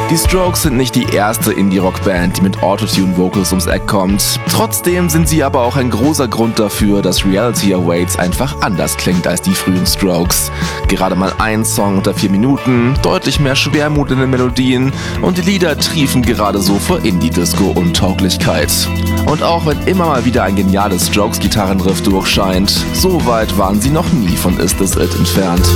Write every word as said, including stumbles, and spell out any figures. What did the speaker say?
Die Strokes sind nicht die erste Indie-Rock-Band, die mit Autotune-Vocals ums Eck kommt. Trotzdem sind sie aber auch ein großer Grund dafür, dass Reality Awaits einfach anders klingt als die frühen Strokes. Gerade mal ein Song unter vier Minuten, deutlich mehr Schwermut in den Melodien und die Lieder triefen gerade so vor Indie-Disco-Untauglichkeit. Und auch wenn immer mal wieder ein geniales Strokes-Gitarrenriff durchscheint, so weit waren sie noch nie von Is This It entfernt.